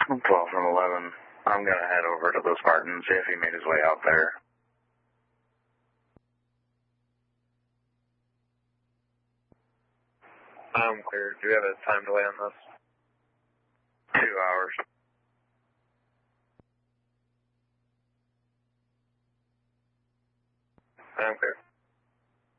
12 from 11. I'm going to head over to the Spartan, see if he made his way out there. I'm clear. Do we have a time delay on this? 2 hours. I'm clear.